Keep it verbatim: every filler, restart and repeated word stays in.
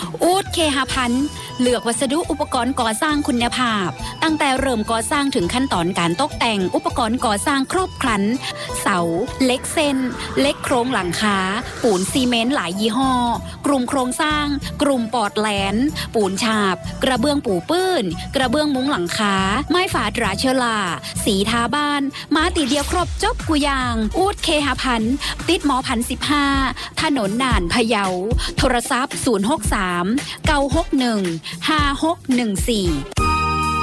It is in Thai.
อูดเคหพันธ์เลือกวัสดุอุปกรณ์ก่อสร้างคุณภาพตั้งแต่เริ่มก่อสร้างถึงขั้นตอนการตกแต่งอุปกรณ์ก่อสร้างครบครันเสาเหล็กเส้นเหล็กโครงหลังคาปูนซีเมนต์หลายยี่ห้อกลุ่มโครงสร้างกลุ่มปอดแหลนปูนฉาบกระเบื้องปูปื้นกระเบื้องมุ้งหลังคาไม้ฝาตราเชลาสีทาบ้านมาติเดียวครบจบกุยางอูดเคหพันธ์ติดหมอพันสิบห้าถนนน่านพะเยาโทรศัพท์ศูนย์ หก สาม เก้า หก หนึ่ง ห้า หก หนึ่ง สี่